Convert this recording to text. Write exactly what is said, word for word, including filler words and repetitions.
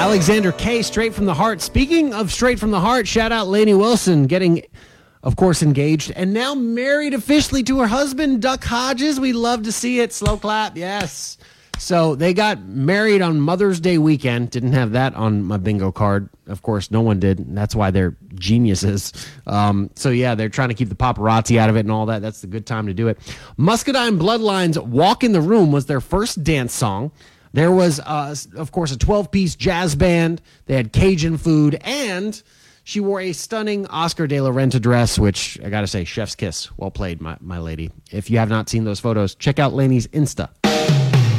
Alexander K, Straight from the Heart. Speaking of Straight from the Heart, shout out Lainey Wilson getting, of course, engaged and now married officially to her husband, Duck Hodges. We love to see it. Slow clap. Yes. So they got married on Mother's Day weekend. Didn't have that on my bingo card. Of course, no one did. And that's why they're geniuses. Um, so, yeah, they're trying to keep the paparazzi out of it and all that. That's the good time to do it. Muscadine Bloodline's Walk in the Room was their first dance song. There was, uh, of course, a twelve-piece jazz band. They had Cajun food. And she wore a stunning Oscar de la Renta dress, which, I got to say, chef's kiss. Well played, my, my lady. If you have not seen those photos, check out Lainey's Insta.